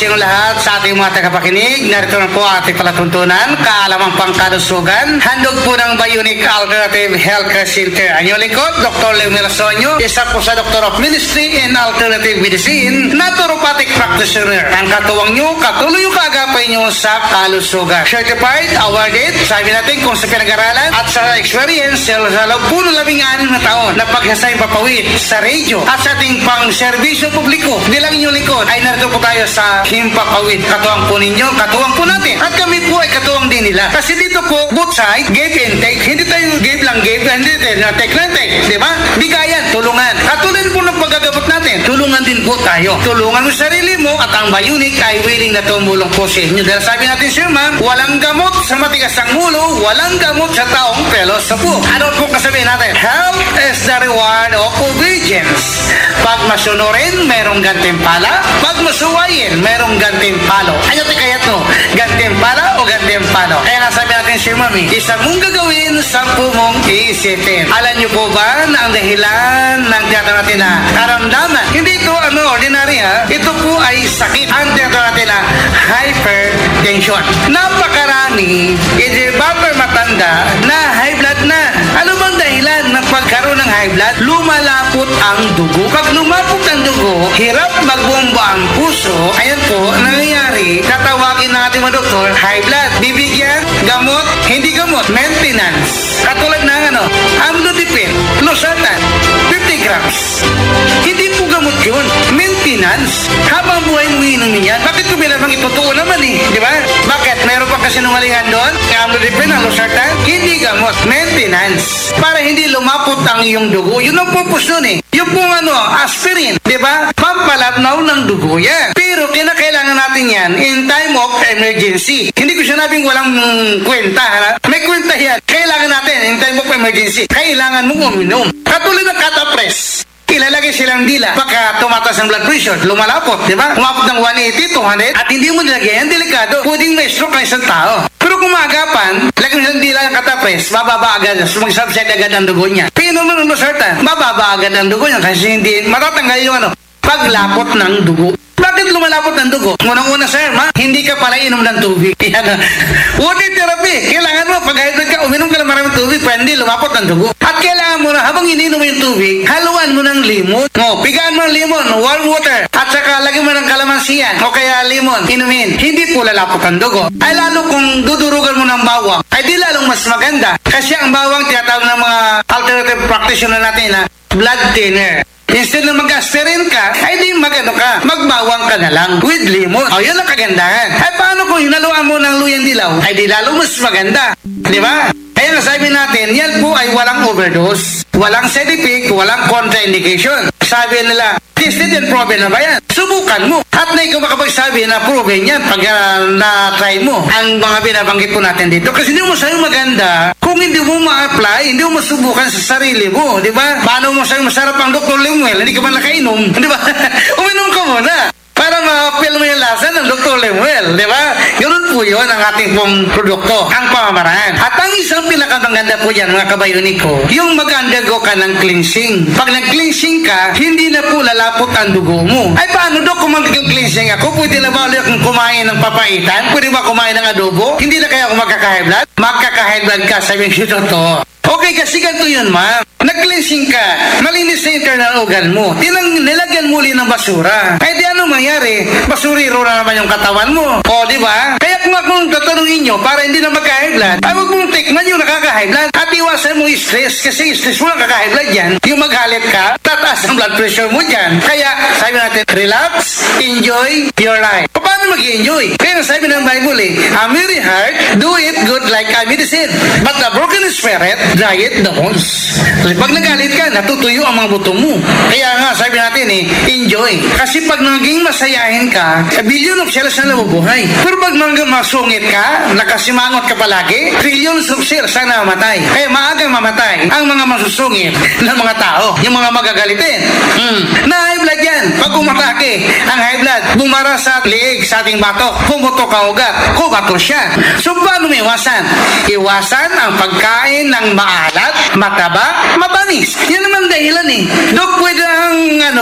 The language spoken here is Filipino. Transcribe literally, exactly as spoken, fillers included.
silang lahat sa ating mga tagapakinig. Narito na po ating palatuntunan, kaalamang pangkalusugan. Handog po ng Bionic Alternative Healthcare Center. Ang inyong lingkod, Doctor Leonel Sonyo, isa po sa Doctor of Ministry in Alternative Medicine, naturopathic practitioner. Ang katuwang nyo, katuloy yung kaagapay nyo sa kalusugan. Certified, awarded, sabi natin kung sa pinag-aralan at sa experience, sa loob po ng labing anim na taon na paghasay papawid sa radio at sa ating pang-serbisyo publiko. Bilang inyong lingkod ay narito po tayo sa Himpapawid. Katuwang po ninyo, katuwang po natin. At kami po ay katuwang din nila. Kasi dito po, both side, give and take. Hindi tayo give lang give, hindi tayo na take lang take. Diba? Bigayan, tulungan. Katulad po ng paggagamot natin, tulungan din po tayo. Tulungan mo sarili mo at ang Bionic ay willing na tumulong po sa inyo. Dahil sabi natin, Sir Ma'am, walang gamot sa matigas ang ulo, walang gamot sa taong pelos sa po. Ano po kasabihin natin? Health is the reward of obedience. Pag masunurin, merong gantimpala. Pag masuwayin, merong gantimpalo. Ano tayo kaya ito? Gantimpala o gantimpalo? Kaya nga sabi natin, Sir Mami, isa mong gagawin, sampu mong iisipin. Alam niyo po ba na ang dahilan ng tiyatawag natin na karamdaman? Hindi ito ano, ordinary ha. Ito po ay sakit. Ang tiyatawag natin na hypertension. Napakarami, hindi ba matanda na high blood na? Ano bang dahilan ng pagkaroon ng high blood? Lumalapot ang dugo. Pag lumapot ang dugo, hirap magbomba ang puso. Ayan po, nangyayari, tatawagin natin mga doktor, high blood. Bibigyan, gamot, hindi gamot, maintenance. Katulad ng ano, amlodipine, losartan, fifty grams. Hindi po gamot yun. Maintenance. Habang buhay mo inumin yan. Bakit ko bilang itutuo naman eh? Di ba? Bakit? Meron pa kasi nungalingan doon? Amlodipine, ang losartan, hindi gamot. Maintenance. Para hindi lumapot ang iyong dugo. Yun ang purpose nun eh. Yung pong ano, aspirin, di ba? Pampalatnaw ng dugo yan. Pero kinakailangan natin yan in time of emergency. Hindi ko sinabing walang mm, kwenta. Ha? May kwenta yan. Kailangan natin in time of emergency. Kailangan mo uminom. Katulad ng Catapres. Ilalagay silang dila. Pagka tumataas ang blood pressure, lumalapot, di ba? Umapot ng one eighty, two hundred, at hindi mo nilagay yan, delikado. Pwedeng may stroke ng isang tao. Pero kung maagapan, lagyan mo silang dila ng Catapres, mababa agad, mag-subside agad ang dugo niya. Pinom mo ng losartan, mababa agad ang dugo niya kasi hindi matatanggal yung ano, paglapot ng dugo. Bakit lumalapot ng dugo? Unang-una, sir, ma, hindi ka pala inom ng tubig. Yan. Water therapy. Kailangan mo, pag hydrate ka, uminom ka ng maraming tubig, para hindi lumapot ng dugo. At kailangan mo na, habang ininom mo yung tubig, haluan mo ng limon. O, pigaan mo ng limon, warm water. At saka, lagyan mo ng kalamansiyan, o kaya limon, inumin. Hindi po lalapot ang dugo. Ay lalo kung dudurugan mo ng bawang, ay di lalong mas maganda. Kasi ang bawang, tinatawag ng mga alternative practitioner natin na blood thinner. Instead na mag-aspirin ka, ay di magano ka, magbawang ka na lang with lemon. O, yun ang kagandahan. Ay paano kung hinaluan mo ng luyang dilaw? Ay di lalo mas maganda. Di ba? Kaya nasabi natin, yan po ay walang overdose, walang side effect, walang contraindication. Sabi nila, tested and proven na ba yan? Subukan mo. At na ikaw makapagsabi na proven yan pag uh, na-try mo ang mga binabanggit po natin dito. Kasi hindi mo sa'yo maganda kung hindi mo ma-apply, hindi mo masubukan sa sarili mo. Di ba? Paano mo sa'yo masarap ang Doctor Lemuel? Hindi ka man nakainom. Di ba? Uminom ka muna para ma-feel mo yung lasa ng Doctor Lemuel, di ba? Ganun po yun ang ating pong produkto, ang pamamaraan. At ang isang pinakamaganda po yan, mga kabayonik ko, yung mag-undergo ka ng cleansing. Pag nag-cleansing ka, hindi na po lalapot ang dugo mo. Ay paano, Dok, kung mag-cleansing ako, pwede na ba ulit akong kumain ng papaitan? Pwede ba kumain ng adobo? Hindi na kaya ako magkaka-high blood? Magkaka-high blood ka, sabi ko to. Okay, kasi ganito yun, ma'am. Nag-cleansing ka, malinis sa internal organ mo, tinang nilagyan muli ng basura. Ay di ano mangyari? Basuriro na naman yung katawan mo. O, di ba? Kaya kung akong tatanungin nyo, para hindi na magka-high blood, ay huwag mong tikman yung nakaka-high blood. At iwasan mo stress, kasi stress mo nakaka-high blood yan. Yung maghalit ka, tataas ang blood pressure mo dyan. Kaya, sabi natin, relax, enjoy your life. Paano mag-enjoy? Kaya sabi ng Bible eh, a merry heart, do it good like a medicine. But a broken spirit, dry it the bones. Kasi pag nagalit ka, natutuyo ang mga buto mo. Kaya nga, sabi natin eh, enjoy. Kasi pag naging masayahin ka, billion of cells na nabubuhay. Pero pag masungit ka, nakasimangot ka palagi, trillions of cells na namatay. Kaya maagang mamatay ang mga masusungit ng mga tao, yung mga magagalitin. Hmm. Na high blood yan. Pag umatake, ang high blood, bumara sa liig sa ating batok, pumutok ka ugat, kubato siya. So, paano may iwasan? Iwasan ang pagkain ng maalat, mataba, mabanis. Yan naman dahilan eh. Dok, pwede ang ano,